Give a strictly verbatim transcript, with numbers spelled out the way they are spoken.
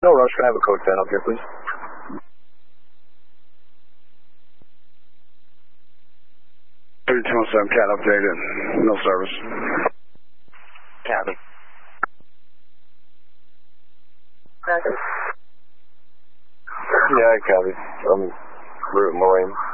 No rush. Can I have a code ten up here, please? thirty-two oh seven, cat updated. No service. Copy. Yeah, I copy. I'm route Marine.